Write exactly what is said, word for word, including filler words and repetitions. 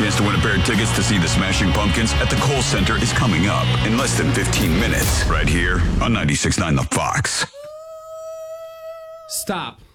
chance to win a pair of tickets to see the Smashing Pumpkins at the Kohl Center is coming up in less than fifteen minutes, right here on ninety-six point nine The Fox. Stop.